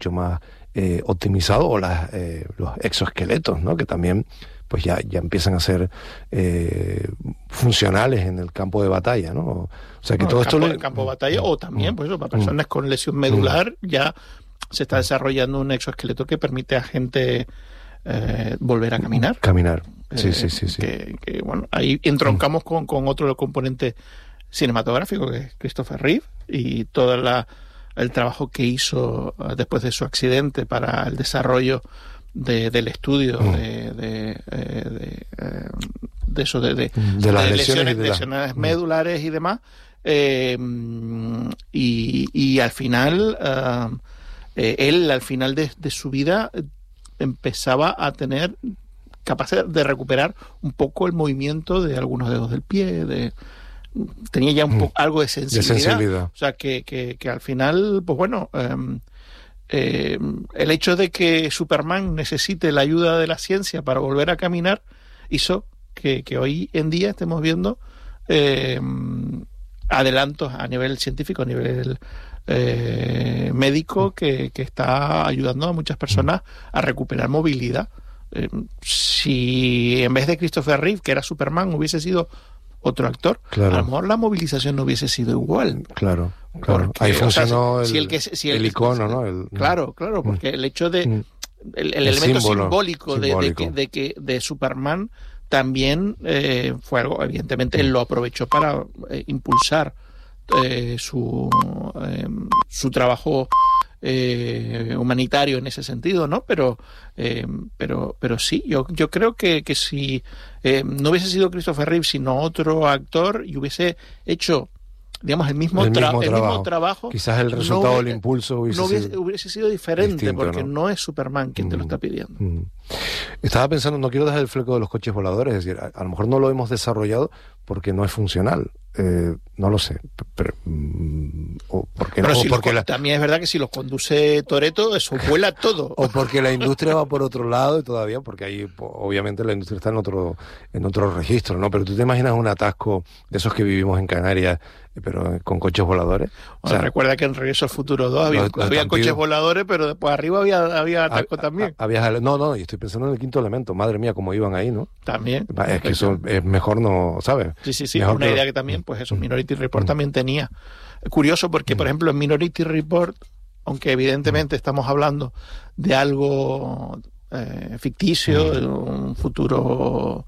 mucho más optimizado, o los exoesqueletos, ¿no? Que también pues ya empiezan a ser funcionales en el campo de batalla, ¿no? O sea que todo el campo de batalla, o también, pues para personas con lesión medular, ya se está desarrollando un exoesqueleto que permite a gente volver a caminar. Sí. Que, bueno, ahí entroncamos con otro componente cinematográfico, que es Christopher Reeve, y todo el trabajo que hizo después de su accidente para el desarrollo del estudio de las lesiones medulares y demás, y al final él al final de su vida empezaba a tener capacidad de recuperar un poco el movimiento de algunos dedos del pie, tenía ya un poco algo de sensibilidad. O sea que al final, pues bueno, el hecho de que Superman necesite la ayuda de la ciencia para volver a caminar hizo que hoy en día estemos viendo adelantos a nivel científico, a nivel médico, que está ayudando a muchas personas a recuperar movilidad. Si en vez de Christopher Reeve, que era Superman, hubiese sido otro actor, claro, a lo mejor la movilización no hubiese sido igual. Claro. Ahí funcionó, o sea, el icono, ¿no? Claro, porque el hecho de el elemento simbólico de Superman también fue algo, evidentemente él lo aprovechó para impulsar su trabajo humanitario en ese sentido, ¿no? Pero sí, yo creo que si no hubiese sido Christopher Reeve, sino otro actor, y hubiese hecho, digamos, el mismo trabajo, quizás el resultado del impulso hubiese sido diferente, distinto, porque ¿no? No es Superman quien te lo está pidiendo. Estaba pensando, no quiero dejar el fleco de los coches voladores, es decir, a lo mejor no lo hemos desarrollado porque no es funcional. No lo sé, pero porque no, también es verdad que si los conduce Toretto, eso vuela todo. O porque la industria va por otro lado, y todavía, porque ahí obviamente la industria está en otro registro, ¿no? Pero tú te imaginas un atasco de esos que vivimos en Canarias, pero con coches voladores. Bueno, o sea, recuerda que en Regreso al Futuro 2 había coches voladores, pero después arriba había atasco también. No, y estoy pensando en el Quinto Elemento, madre mía, cómo iban ahí, ¿no? También. Es que eso es mejor, no, ¿sabes? Sí, mejor una idea que también, pues eso, Minority Report también tenía. Curioso porque, por ejemplo, en Minority Report, aunque evidentemente estamos hablando de algo ficticio, de un futuro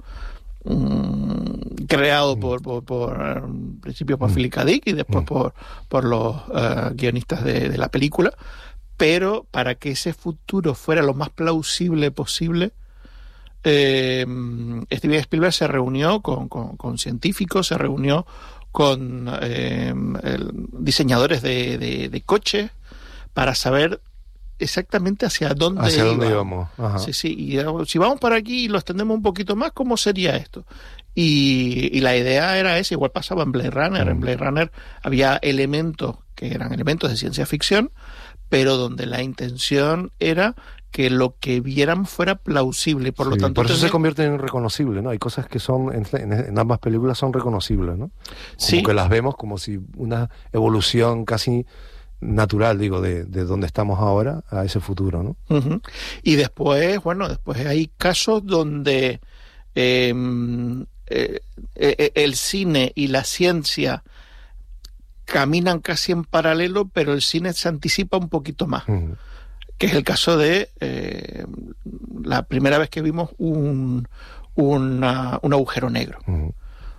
creado por principio por Philip K. Dick y después por los guionistas de la película, pero para que ese futuro fuera lo más plausible posible, Steven Spielberg se reunió con científicos, se reunió con diseñadores de coches para saber exactamente hacia dónde íbamos. Ajá. Sí, y si vamos para aquí y lo extendemos un poquito más, ¿cómo sería esto? Y la idea era esa, igual pasaba en Blade Runner. En Blade Runner había elementos que eran elementos de ciencia ficción, pero donde la intención era que lo que vieran fuera plausible, por lo tanto... Por eso se convierte en reconocible, ¿no? Hay cosas que son, en ambas películas son reconocibles, ¿no? Como que las vemos como si una evolución casi natural, digo, de donde estamos ahora a ese futuro, ¿no? Uh-huh. Y después hay casos donde el cine y la ciencia caminan casi en paralelo, pero el cine se anticipa un poquito más. Uh-huh. Que es el caso de la primera vez que vimos un agujero negro. Uh-huh.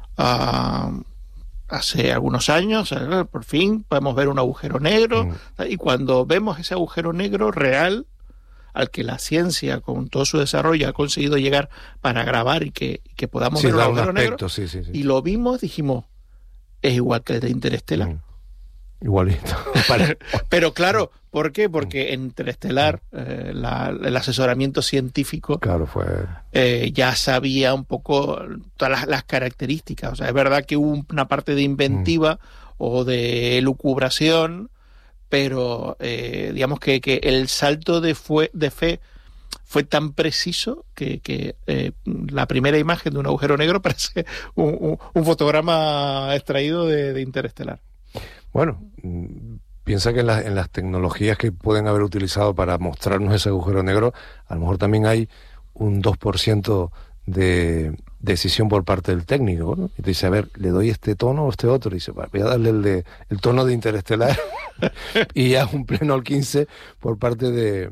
Hace algunos años, por fin podemos ver un agujero negro, uh-huh. Y cuando vemos ese agujero negro real, al que la ciencia con todo su desarrollo ha conseguido llegar para grabar y que podamos ver un agujero negro, y lo vimos, dijimos, es igual que el de Interestelar. Uh-huh. Igualito. Pero claro, ¿por qué? Porque en Interestelar el asesoramiento científico ya sabía un poco todas las características. O sea, es verdad que hubo una parte de inventiva o de elucubración, pero digamos que el salto de fe fue tan preciso que la primera imagen de un agujero negro parece un fotograma extraído de Interestelar. Bueno, piensa que en las tecnologías que pueden haber utilizado para mostrarnos ese agujero negro, a lo mejor también hay un 2% de decisión por parte del técnico, ¿no? Y te dice, a ver, ¿le doy este tono o este otro? Y dice, voy a darle el tono de Interestelar y ya un pleno al 15 por parte de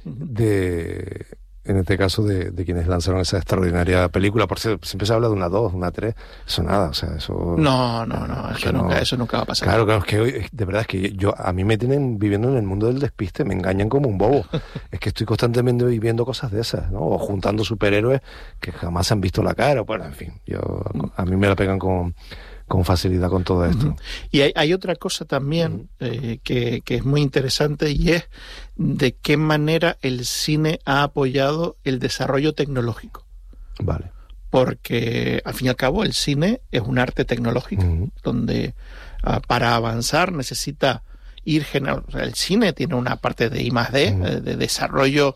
en este caso, de quienes lanzaron esa extraordinaria película. Por cierto, siempre se habla de una 2, una 3, eso nada, o sea, eso... No, eso nunca va a pasar. Claro, es que hoy, de verdad, es que a mí me tienen viviendo en el mundo del despiste, me engañan como un bobo. Es que estoy constantemente viviendo cosas de esas, ¿no? O juntando superhéroes que jamás se han visto la cara, bueno, en fin, a mí me la pegan con facilidad con todo esto. Uh-huh. Y hay otra cosa también que es muy interesante, y es de qué manera el cine ha apoyado el desarrollo tecnológico. Vale. Porque al fin y al cabo el cine es un arte tecnológico, donde para avanzar necesita ir generando. O sea, el cine tiene una parte de I+D, de desarrollo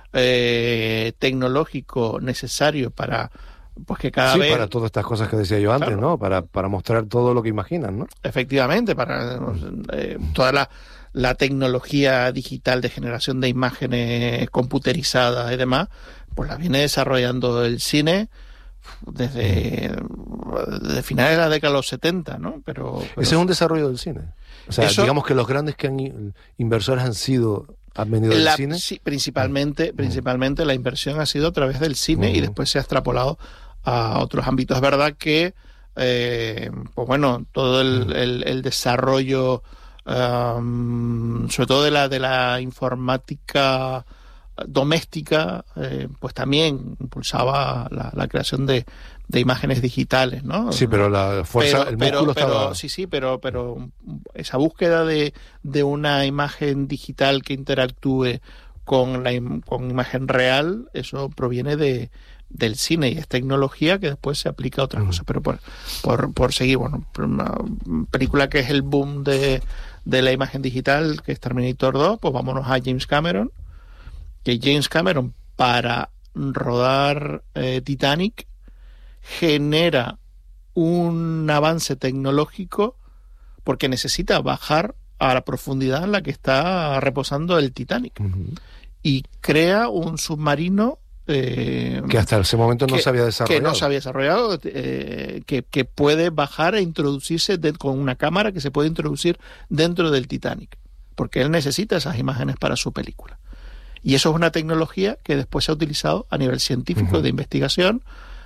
tecnológico necesario para... Pues que cada vez... para todas estas cosas que decía yo antes, claro, ¿no? Para mostrar todo lo que imaginan, ¿no? Efectivamente, para toda la tecnología digital de generación de imágenes computerizadas y demás, pues la viene desarrollando el cine desde finales de la década de los 70, ¿no? Pero ese es un desarrollo del cine. O sea, digamos que los grandes inversores han venido del cine. Sí, principalmente la inversión ha sido a través del cine y después se ha extrapolado a otros ámbitos. Es verdad que, pues bueno, todo el desarrollo, sobre todo de la informática doméstica, pues también impulsaba la creación de imágenes digitales, ¿no? Sí, pero la fuerza, el músculo estaba... Sí, pero esa búsqueda de una imagen digital que interactúe con imagen real, eso proviene del cine y es tecnología que después se aplica a otras cosas. Pero por seguir, bueno, una película que es el boom de la imagen digital, que es Terminator 2, pues vámonos a James Cameron, que James Cameron, para rodar Titanic, genera un avance tecnológico porque necesita bajar a la profundidad en la que está reposando el Titanic y crea un submarino que hasta ese momento no se había desarrollado. Que no se había desarrollado, que puede bajar e introducirse con una cámara que se puede introducir dentro del Titanic, porque él necesita esas imágenes para su película. Y eso es una tecnología que después se ha utilizado a nivel científico de investigación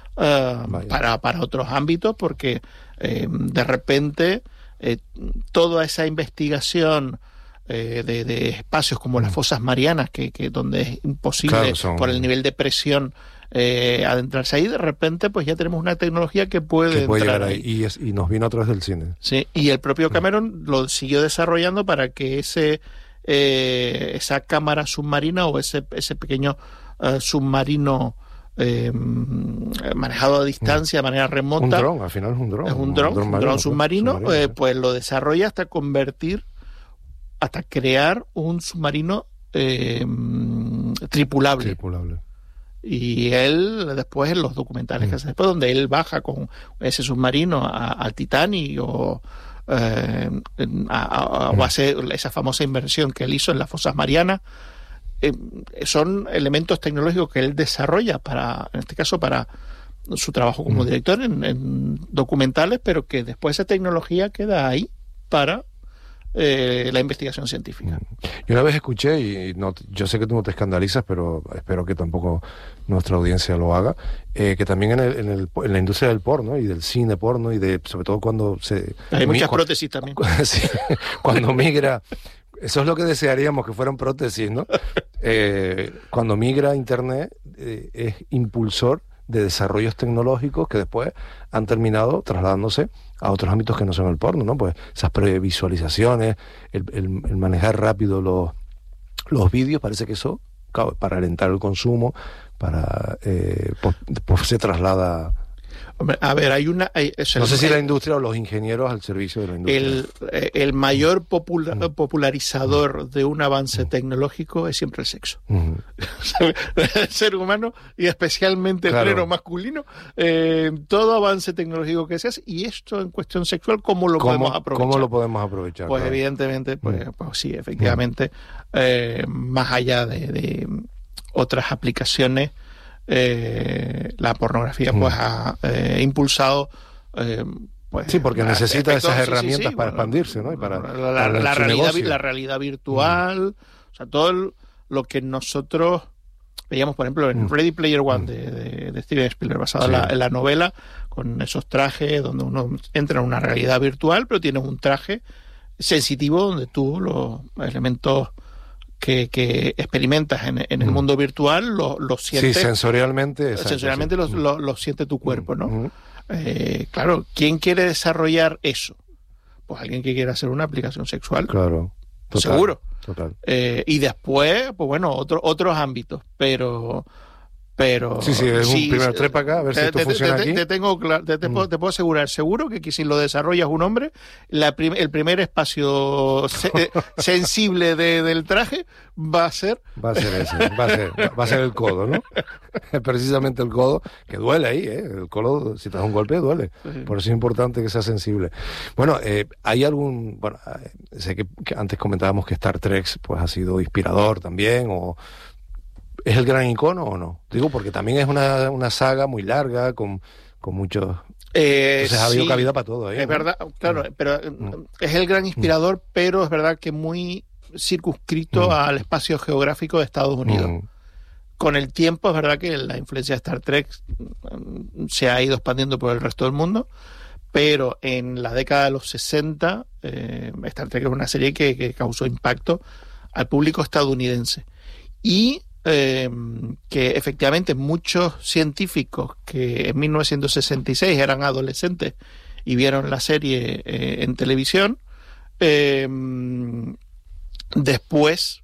para otros ámbitos, porque de repente toda esa investigación de espacios como las fosas marianas, que donde es imposible, claro, por el nivel de presión adentrarse ahí, de repente pues ya tenemos una tecnología que puede llegar ahí. Y nos vino a través del cine. Sí, y el propio Cameron lo siguió desarrollando para que esa cámara submarina o ese pequeño submarino manejado a distancia, de manera remota. Un dron, al final es un dron. Es un dron submarino, pues lo desarrolla hasta crear un submarino tripulable. Y él después en los documentales que hace después, donde él baja con ese submarino al Titanic o hace esa famosa inversión que él hizo en las fosas marianas, son elementos tecnológicos que él desarrolla en este caso para su trabajo como director en documentales, pero que después esa tecnología queda ahí para la investigación científica. Yo una vez escuché, y yo sé que tú no te escandalizas, pero espero que tampoco nuestra audiencia lo haga, que también en la industria del porno y del cine porno, y sobre todo cuando hay muchas prótesis también. Sí, cuando migra... Eso es lo que desearíamos, que fueran prótesis, ¿no? Cuando migra a Internet, es impulsor de desarrollos tecnológicos que después han terminado trasladándose a otros ámbitos que no son el porno, ¿no? Pues esas previsualizaciones, el manejar rápido los vídeos, parece que eso, claro, para alentar el consumo, pues se traslada Hombre, a ver, no sé si la industria o los ingenieros al servicio de la industria. El mayor popularizador de un avance tecnológico es siempre el sexo. El ser humano, y especialmente el género masculino, todo avance tecnológico que seas, y esto en cuestión sexual, ¿cómo lo podemos aprovechar? ¿Cómo lo podemos aprovechar? Pues evidentemente, pues sí, efectivamente, más allá de otras aplicaciones, la pornografía pues ha impulsado pues, sí, porque necesita esas herramientas para expandirse, ¿no? Y para la realidad virtual, o sea, todo lo que nosotros veíamos, por ejemplo, en Ready Player One de Steven Spielberg, basado en la novela, con esos trajes donde uno entra en una realidad virtual, pero tienes un traje sensitivo donde tú los elementos que experimentas en el mundo virtual los sientes. Sí, sensorialmente. Exacto, sensorialmente los siente tu cuerpo, ¿no? Claro, ¿quién quiere desarrollar eso? Pues alguien que quiera hacer una aplicación sexual. Claro. Total, seguro. Total. Y después, pues bueno, otros ámbitos, pero sí, es un primer trepa acá, a ver si esto funciona aquí. Te puedo asegurar, seguro que si lo desarrollas un hombre, el primer espacio sensible del traje va a ser el codo, ¿no? Precisamente el codo, que duele ahí, el codo, si te das un golpe, duele. Sí. Por eso es importante que sea sensible. Bueno, hay sé que antes comentábamos que Star Trek pues ha sido inspirador también, o ¿es el gran icono o no? Digo, porque también es una saga muy larga, con muchos... Entonces ha habido cabida para todo. Es verdad, claro, pero es el gran inspirador, pero es verdad que muy circunscrito al espacio geográfico de Estados Unidos. Con el tiempo es verdad que la influencia de Star Trek se ha ido expandiendo por el resto del mundo, pero en la década de los 60 Star Trek es una serie que causó impacto al público estadounidense. Y que efectivamente muchos científicos que en 1966 eran adolescentes y vieron la serie en televisión, después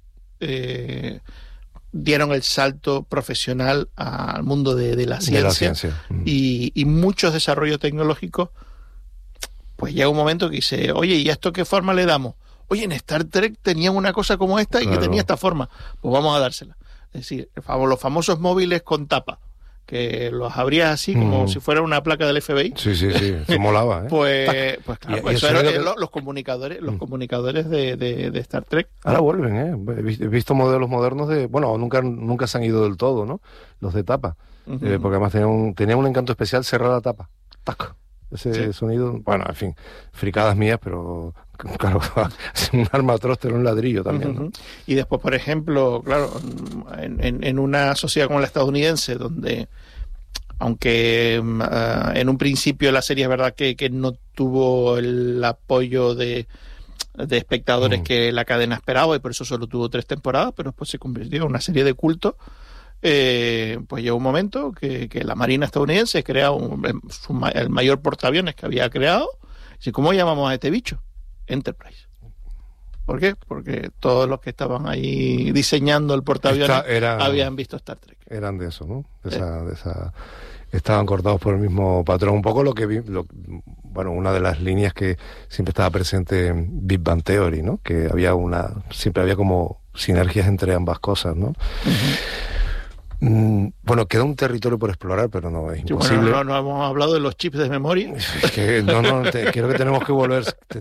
dieron el salto profesional al mundo de la ciencia. Y muchos desarrollos tecnológicos, pues llega un momento que dice, oye, ¿y a esto qué forma le damos? Oye, en Star Trek tenían una cosa como esta y que tenía esta forma, pues vamos a dársela. Es decir, los famosos móviles con tapa, que los abrías así como si fuera una placa del FBI. Sí, se molaba, ¿eh? Pues claro, eso eran los comunicadores de Star Trek. Ahora vuelven, ¿eh? He visto modelos modernos nunca se han ido del todo, ¿no? Los de tapa. Porque además tenían un encanto especial cerrar la tapa. ¡Tac! Ese sonido, bueno, en fin, fricadas mías, pero claro, un arma tróster, un ladrillo también, ¿no? Y después, por ejemplo, claro, en una sociedad como la estadounidense, donde, aunque en un principio la serie es verdad que no tuvo el apoyo de espectadores que la cadena esperaba, y por eso solo tuvo 3 temporadas, pero después se convirtió en una serie de culto. Pues llegó un momento que la Marina estadounidense crea el mayor portaaviones que había creado. ¿Y cómo llamamos a este bicho? Enterprise. ¿Por qué? Porque todos los que estaban ahí diseñando el portaaviones habían visto Star Trek. Eran de eso, ¿no? Estaban cortados por el mismo patrón. Un poco una de las líneas que siempre estaba presente en Big Bang Theory, ¿no? Que siempre había como sinergias entre ambas cosas, ¿no? Bueno, queda un territorio por explorar, pero no es imposible. Bueno, no hemos hablado de los chips de memoria. Creo que tenemos que volver.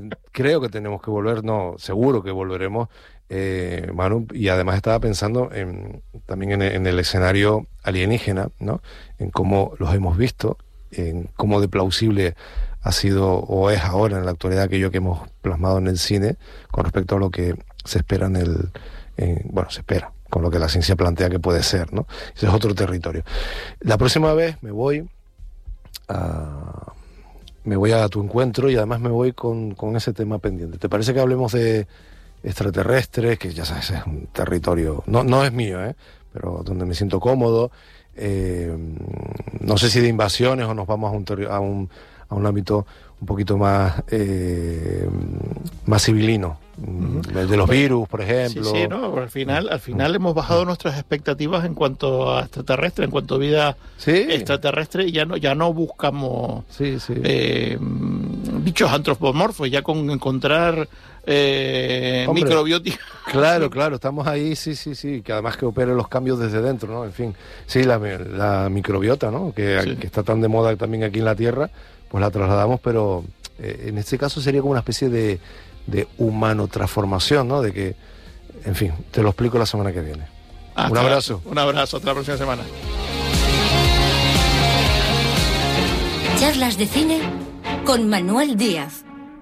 Seguro que volveremos, Manu. Y además estaba pensando también en el escenario alienígena, ¿no? En cómo los hemos visto, en cómo de plausible ha sido o es ahora en la actualidad aquello que hemos plasmado en el cine con respecto a lo que se espera se espera, con lo que la ciencia plantea que puede ser, ¿no? Ese es otro territorio. La próxima vez me voy a tu encuentro, y además me voy con ese tema pendiente. ¿Te parece que hablemos de extraterrestres? Que ya sabes, es un territorio, no es mío, pero donde me siento cómodo. No sé si de invasiones o nos vamos a un ámbito un poquito más civilino, de los virus, por ejemplo. Sí, no, al final hemos bajado nuestras expectativas en cuanto a extraterrestre, en cuanto a vida extraterrestre, y ya no buscamos bichos antropomorfos, ya con encontrar microbiótica. Claro, estamos ahí, sí, que además que opere los cambios desde dentro, ¿no? En fin, sí, la microbiota, ¿no? Que está tan de moda también aquí en la Tierra, pues la trasladamos, pero en este caso sería como una especie de humano transformación, ¿no? De que, en fin, te lo explico la semana que viene. Un abrazo. Un abrazo, hasta la próxima semana. Charlas de cine con Manuel Díaz.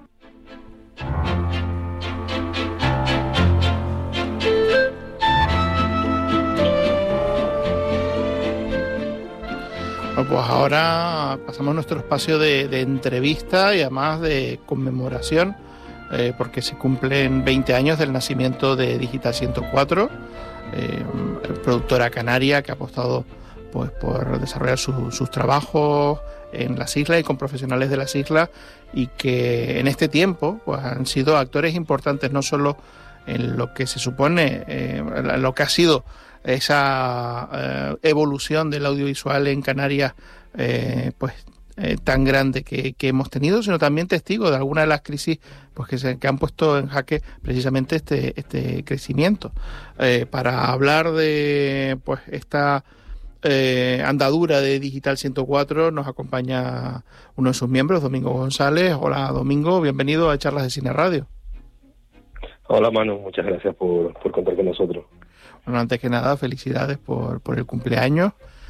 Bueno, pues ahora pasamos a nuestro espacio de entrevista y además de conmemoración, porque se cumplen 20 años del nacimiento de Digital 104, productora canaria que ha apostado pues por desarrollar sus trabajos en las islas y con profesionales de las islas, y que en este tiempo pues han sido actores importantes no solo en lo que se supone, lo que ha sido esa evolución del audiovisual en Canarias, tan grande que hemos tenido, sino también testigos de algunas de las crisis pues que han puesto en jaque precisamente este crecimiento. Para hablar de pues esta andadura de Digital 104 nos acompaña uno de sus miembros, Domingo González. Hola, Domingo, bienvenido a Charlas de Cine Radio. Hola, Manu, muchas gracias por contar con nosotros. Bueno, antes que nada, felicidades por el cumpleaños.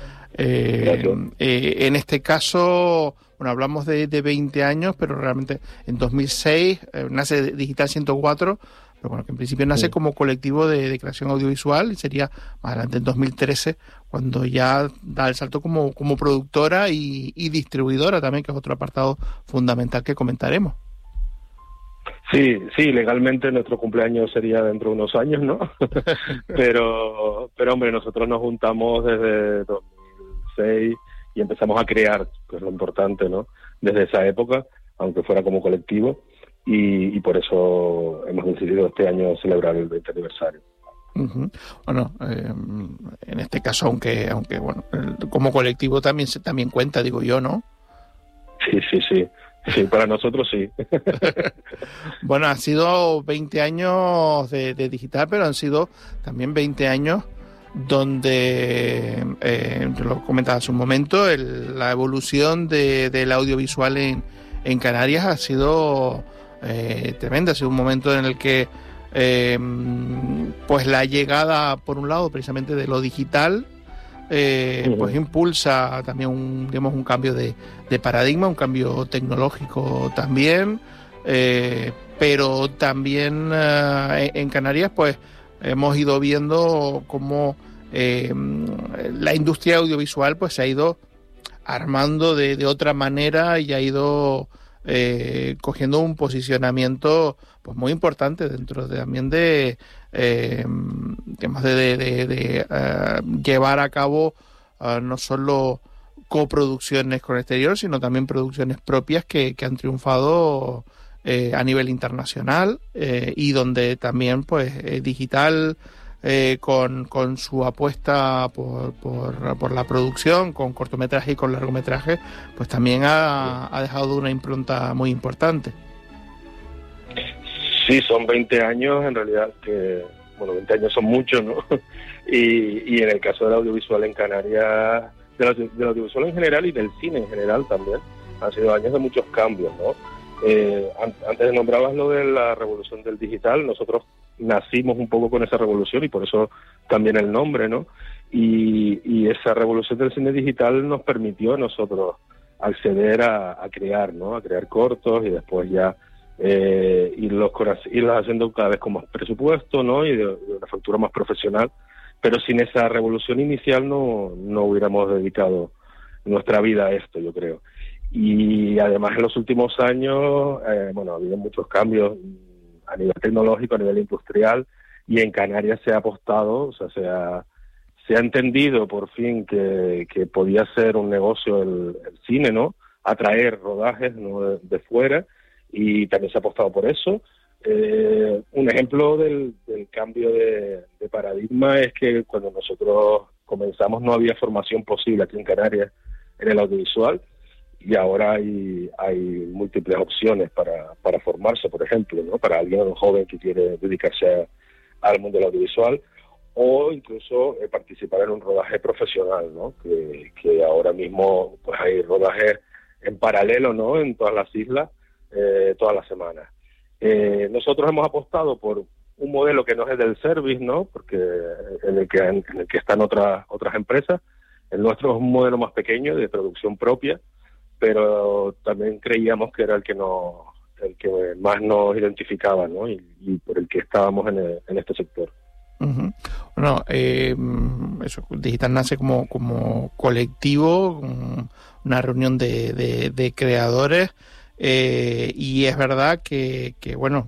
En este caso, bueno, hablamos de 20 años, pero realmente en 2006 nace Digital 104, pero bueno, que en principio nace como colectivo de creación audiovisual, y sería más adelante en 2013 cuando ya da el salto como productora y distribuidora también, que es otro apartado fundamental que comentaremos. Sí, legalmente nuestro cumpleaños sería dentro de unos años, ¿no? pero hombre, nosotros nos juntamos desde 2006 y empezamos a crear, que es lo importante, ¿no? Desde esa época, aunque fuera como colectivo, y por eso hemos decidido este año celebrar el 20 aniversario. Uh-huh. Bueno, en este caso, aunque bueno, como colectivo también cuenta, digo yo, ¿no? Sí, para nosotros sí. Bueno, han sido 20 años de digital, pero han sido también 20 años donde, yo lo comentaba hace un momento, la evolución del audiovisual en Canarias ha sido tremenda. Ha sido un momento en el que pues la llegada, por un lado, precisamente de lo digital, pues impulsa también un cambio de paradigma, un cambio tecnológico también, pero también en Canarias pues hemos ido viendo cómo la industria audiovisual pues se ha ido armando de otra manera y ha ido cogiendo un posicionamiento pues muy importante dentro también de temas de llevar a cabo no solo coproducciones con el exterior, sino también producciones propias que han triunfado a nivel internacional, y donde también pues digital, con su apuesta por la producción, con cortometraje y con largometraje, pues también ha dejado una impronta muy importante. Sí, son 20 años en realidad, que, bueno, 20 años son muchos, ¿no? Y en el caso del audiovisual en Canarias, del audiovisual en general y del cine en general también, han sido años de muchos cambios, ¿no? Antes nombrabas lo de la revolución del digital. Nosotros nacimos un poco con esa revolución y por eso también el nombre, ¿no? Y esa revolución del cine digital nos permitió a nosotros acceder a crear, ¿no? A crear cortos y después ya irlos haciendo cada vez con más presupuesto, ¿no? Y de una factura más profesional. Pero sin esa revolución inicial no hubiéramos dedicado nuestra vida a esto, yo creo. Y además en los últimos años, bueno, ha habido muchos cambios a nivel tecnológico, a nivel industrial, y en Canarias se ha apostado, o sea, se ha entendido por fin que podía ser un negocio el cine, ¿no? Atraer rodajes, ¿no? de fuera, y también se ha apostado por eso. Un ejemplo del cambio de paradigma es que cuando nosotros comenzamos no había formación posible aquí en Canarias en el audiovisual, y ahora hay múltiples opciones para formarse, por ejemplo, ¿no? Para alguien joven que quiere dedicarse al mundo del audiovisual, o incluso participar en un rodaje profesional, ¿no? Que ahora mismo pues hay rodajes en paralelo, ¿no? En todas las islas, todas las semanas. Nosotros hemos apostado por un modelo que no es del service, ¿no? Porque en el que están otras empresas. El nuestro es un modelo más pequeño, de producción propia, pero también creíamos que era el que más nos identificaba, ¿no? Y por el que estábamos en este sector. Uh-huh. Bueno, eso, Digital nace como colectivo, una reunión de creadores, y es verdad que bueno,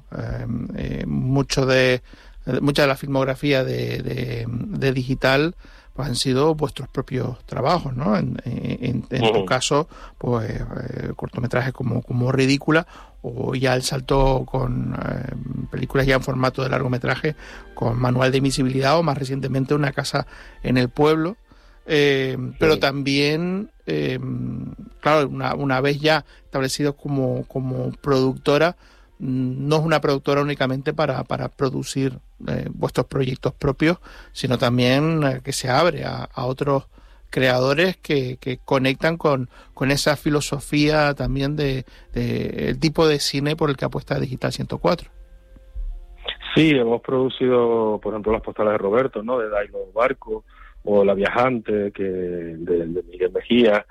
mucha de la filmografía de Digital pues han sido vuestros propios trabajos, ¿no? En tu caso, pues cortometrajes como Ridícula, o ya el salto con películas ya en formato de largometraje, con Manual de Invisibilidad, o más recientemente Una casa en el pueblo. Pero también, claro, una vez ya establecidos como productora, no es una productora únicamente para producir vuestros proyectos propios, sino también que se abre a otros creadores que conectan con esa filosofía también de el tipo de cine por el que apuesta Digital 104. Sí, hemos producido, por ejemplo, Las postales de Roberto, ¿no? De Dailo Barco, o La viajante, de Miguel Mejía.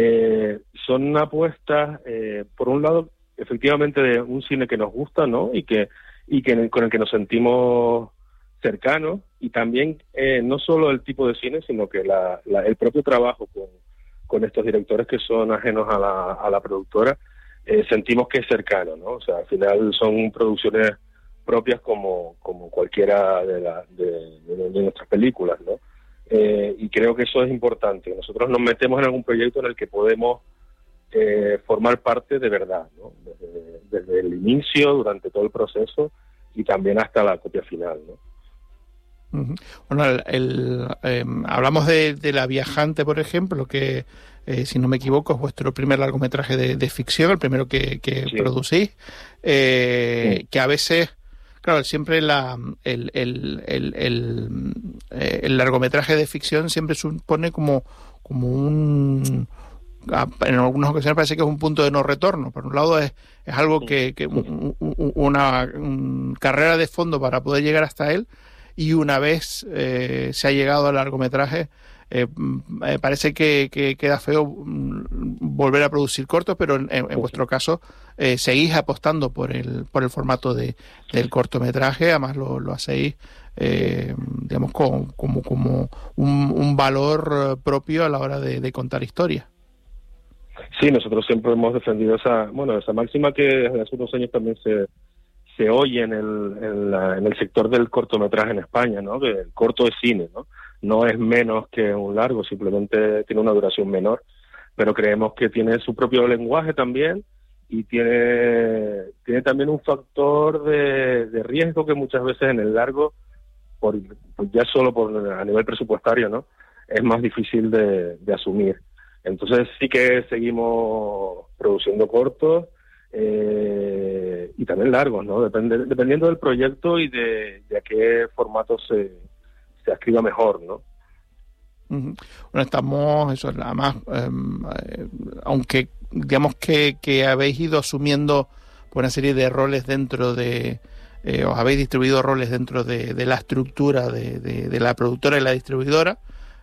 Son apuestas, por un lado, efectivamente, de un cine que nos gusta, ¿no? Y con el que nos sentimos cercanos, y también no solo el tipo de cine, sino que el propio trabajo con estos directores que son ajenos a la productora, sentimos que es cercano, ¿no? O sea, al final son producciones propias como cualquiera de nuestras películas, ¿no? Y creo que eso es importante. Nosotros nos metemos en algún proyecto en el que podemos formar parte de verdad, ¿no? Desde el inicio, durante todo el proceso, y también hasta la copia final, ¿no? Uh-huh. Bueno, hablamos de La viajante, por ejemplo, que si no me equivoco es vuestro primer largometraje de ficción, el primero que sí. Producís, sí. Que a veces, claro, siempre el largometraje de ficción siempre supone como un... En algunas ocasiones parece que es un punto de no retorno. Por un lado es algo que una carrera de fondo para poder llegar hasta él, y una vez se ha llegado al largometraje, parece que queda feo volver a producir cortos, pero en vuestro caso seguís apostando por el formato del cortometraje. Además lo hacéis digamos como un valor propio a la hora de contar historias. Sí, nosotros siempre hemos defendido esa máxima, que desde hace unos años también se oye en el sector del cortometraje en España, ¿no? Que el corto es cine, ¿no? No es menos que un largo, simplemente tiene una duración menor, pero creemos que tiene su propio lenguaje también, y tiene también un factor de riesgo que muchas veces en el largo, ya solo a nivel presupuestario, ¿no? Es más difícil de asumir. Entonces sí que seguimos produciendo cortos, y también largos, ¿no? Dependiendo del proyecto y de a qué formato se escriba mejor, ¿no? Uh-huh. Bueno, estamos, eso, además, aunque digamos que habéis ido asumiendo una serie de roles dentro de, os habéis distribuido roles dentro de la estructura de la productora y la distribuidora,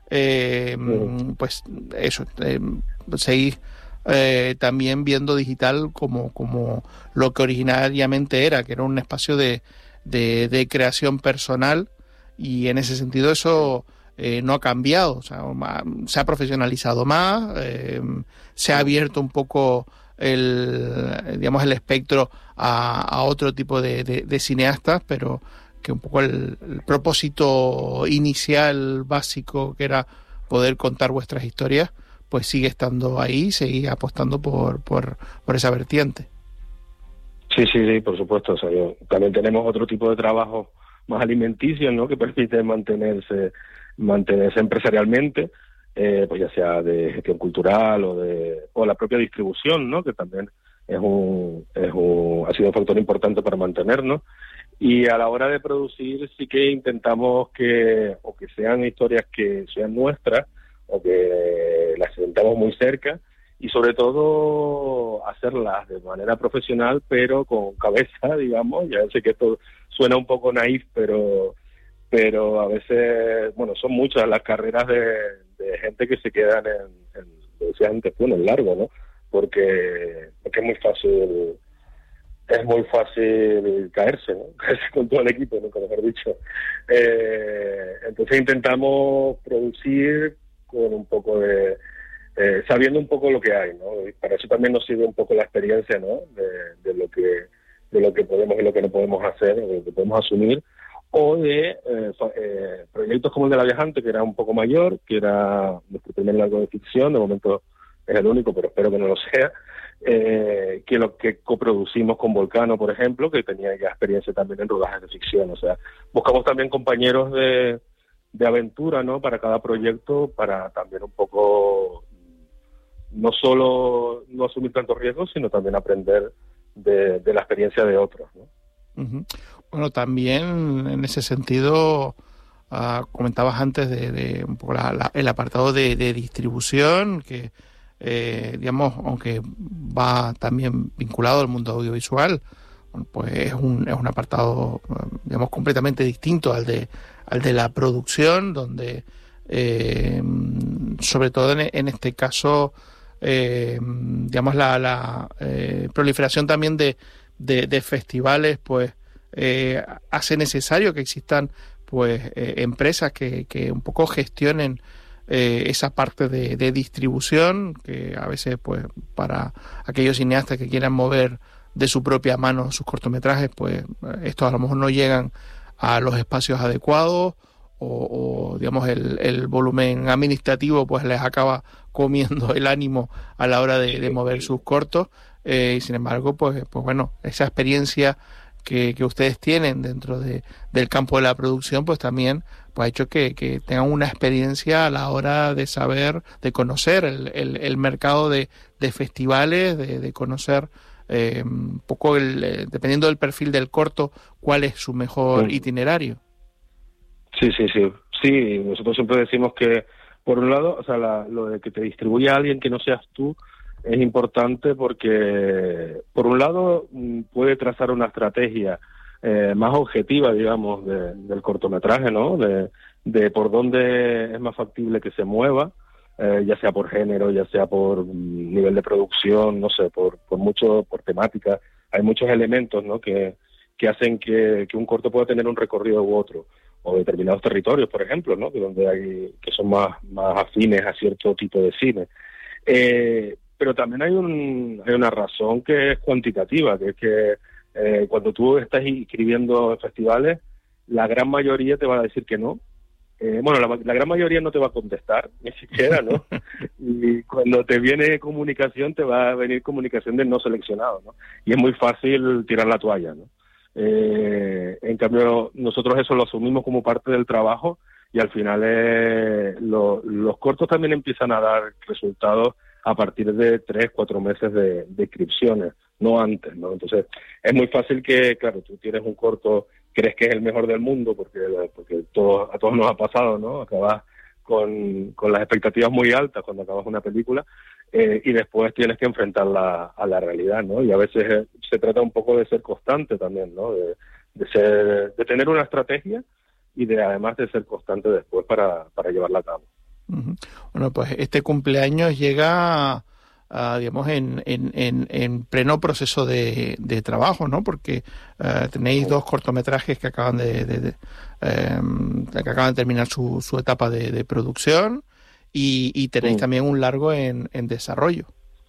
pues eso, seguís también viendo Digital como lo que originariamente era, que era un espacio de creación personal, y en ese sentido eso no ha cambiado. O sea, se ha profesionalizado más, se ha abierto un poco el espectro a otro tipo de cineastas, pero que un poco el propósito inicial básico, que era poder contar vuestras historias, pues sigue estando ahí, seguís apostando por esa vertiente. Sí, por supuesto. O sea, también tenemos otro tipo de trabajo más alimenticio, ¿no? Que permite mantenerse empresarialmente, pues ya sea de gestión cultural o la propia distribución, ¿no? Que también ha sido un factor importante para mantenernos. Y a la hora de producir sí que intentamos que sean historias que sean nuestras o que las sentamos muy cerca, y sobre todo hacerlas de manera profesional pero con cabeza, digamos. Ya sé que esto suena un poco naif, pero a veces, bueno, son muchas las carreras de gente que se quedan decía antes, en el largo, ¿no? Porque es muy fácil caerse, ¿no? Caerse con todo el equipo, nunca mejor dicho. Entonces intentamos producir con un poco de sabiendo un poco lo que hay, ¿no? Y para eso también nos sirve un poco la experiencia, ¿no? De lo que podemos y lo que no podemos hacer, de lo que podemos asumir, o de proyectos como el de La Viajante, que era un poco mayor, que era nuestro primer largo de ficción, de momento es el único, pero espero que no lo sea, que lo que coproducimos con Volcano, por ejemplo, que tenía ya experiencia también en rodajes de ficción. O sea, buscamos también compañeros de aventura, ¿no? Para cada proyecto, para también un poco no solo no asumir tantos riesgos, sino también aprender de la experiencia de otros, ¿no? Uh-huh. Bueno, también en ese sentido comentabas antes de un poco el apartado de distribución, que digamos, aunque va también vinculado al mundo audiovisual, bueno, pues es un apartado, digamos, completamente distinto al de la producción, donde sobre todo en este caso, digamos, la proliferación también de festivales, pues hace necesario que existan pues empresas que un poco gestionen esa parte de distribución, que a veces pues para aquellos cineastas que quieran mover de su propia mano sus cortometrajes, pues estos a lo mejor no llegan a los espacios adecuados, o digamos el volumen administrativo pues les acaba comiendo el ánimo a la hora de mover sus cortos, y sin embargo pues bueno, esa experiencia que ustedes tienen dentro del campo de la producción, pues también pues ha hecho que tengan una experiencia a la hora de saber, de conocer el mercado de festivales, de conocer un poco, dependiendo del perfil del corto, cuál es su mejor itinerario. Sí, nosotros siempre decimos que, por un lado, o sea, lo de que te distribuya alguien que no seas tú es importante porque, por un lado, puede trazar una estrategia más objetiva, digamos, del cortometraje, ¿no? De por dónde es más factible que se mueva, ya sea por género, ya sea por nivel de producción, no sé, por temática. Hay muchos elementos, ¿no? que hacen que un corto pueda tener un recorrido u otro, o determinados territorios, por ejemplo, ¿no? Que son más afines a cierto tipo de cine. Pero también hay una razón que es cuantitativa, que es que cuando tú estás inscribiendo en festivales, la gran mayoría te va a decir que no. Bueno, la gran mayoría no te va a contestar, ni siquiera, ¿no? Y cuando te viene comunicación, te va a venir comunicación de no seleccionado, ¿no? Y es muy fácil tirar la toalla, ¿no? En cambio, nosotros eso lo asumimos como parte del trabajo, y al final los cortos también empiezan a dar resultados a partir de 3-4 meses de inscripciones, no antes, ¿no? Entonces, es muy fácil que, claro, tú tienes un corto, crees que es el mejor del mundo, porque a todos nos ha pasado, ¿no? Acabas con las expectativas muy altas cuando acabas una película, y después tienes que enfrentarla a la realidad, ¿no? Y a veces se trata un poco de ser constante también, ¿no? De tener una estrategia y además de ser constante después para llevarla a cabo. Uh-huh. Bueno, pues este cumpleaños llega digamos en pleno proceso de trabajo, ¿no? Porque tenéis 2 cortometrajes que acaban de terminar su etapa de producción, y tenéis también un largo en desarrollo.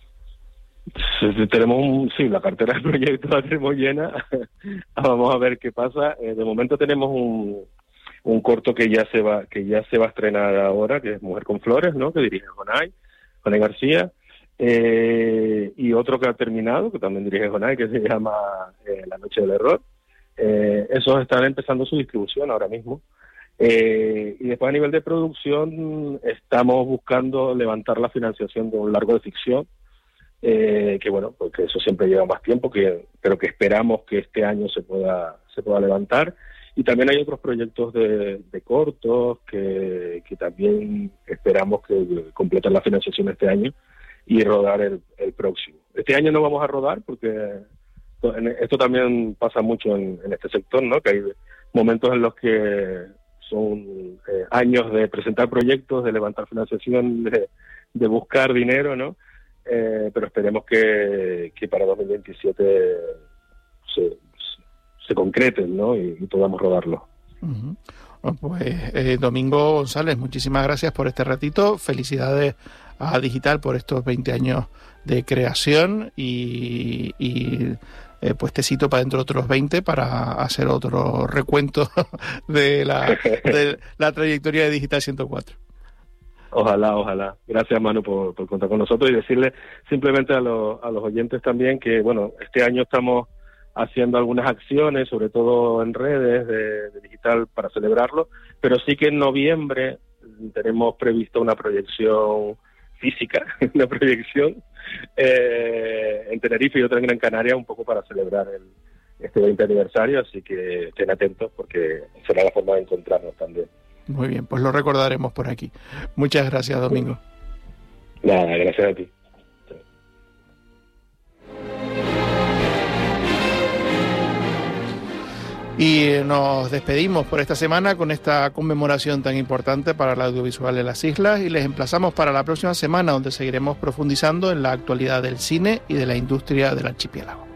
Tenemos la cartera de proyectos la tenemos llena. Vamos a ver qué pasa. De momento tenemos un corto que ya se va a estrenar ahora, que es Mujer con Flores, ¿no? Que dirige Jonay García. y otro que ha terminado, que también dirige Jonay, que se llama La Noche del Error. Esos están empezando su distribución ahora mismo. Y después a nivel de producción estamos buscando levantar la financiación de un largo de ficción, que bueno, porque eso siempre lleva más tiempo, pero que esperamos que este año se pueda levantar. Y también hay otros proyectos de cortos que también esperamos que completen la financiación este año y rodar el próximo. Este año no vamos a rodar porque esto también pasa mucho en este sector, ¿no? Que hay momentos en los que son años de presentar proyectos, de levantar financiación, de buscar dinero, ¿no? Pero esperemos que para 2027 se concreten, ¿no? Y podamos rodarlo. Uh-huh. Bueno, pues Domingo González, muchísimas gracias por este ratito. Felicidades a Digital por estos 20 años de creación y pues te cito para dentro de otros 20 para hacer otro recuento de la trayectoria de Digital 104. Ojalá. Gracias, Manu, por contar con nosotros, y decirle simplemente a los oyentes también que, bueno, este año estamos haciendo algunas acciones, sobre todo en redes de Digital, para celebrarlo, pero sí que en noviembre tenemos previsto una proyección física, una proyección en Tenerife y otra en Gran Canaria, un poco para celebrar este 20 aniversario, así que estén atentos porque será la forma de encontrarnos también. Muy bien, pues lo recordaremos por aquí. Muchas gracias, Domingo. Nada, gracias a ti. Y nos despedimos por esta semana con esta conmemoración tan importante para el audiovisual de las islas y les emplazamos para la próxima semana, donde seguiremos profundizando en la actualidad del cine y de la industria del archipiélago.